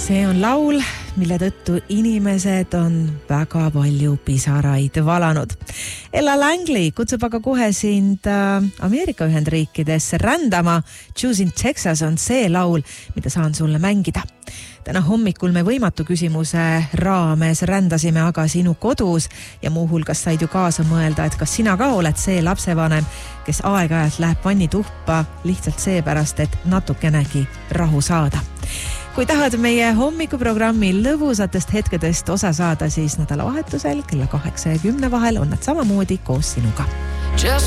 See on laul, mille tõttu inimesed on väga palju pisaraid valanud. Ella Langley kutsub aga kohe sind Ameerika Ühendriikidesse rändama. Choosing Texas on see laul, mida saan sulle mängida. Täna hommikul me võimatu küsimuse raames rändasime aga sinu kodus ja muuhulgas said ju kaasa mõelda, et kas sina ka oled see lapsevanem, kes aeg-ajalt läheb vannituppa lihtsalt seepärast, et natukenegi rahu saada. Kui tahad meie hommikuprogrammi lõbusatest hetkedest osa saada, siis nädalavahetusel kella 8 ja 10 vahel on nad samamoodi koos sinuga. Just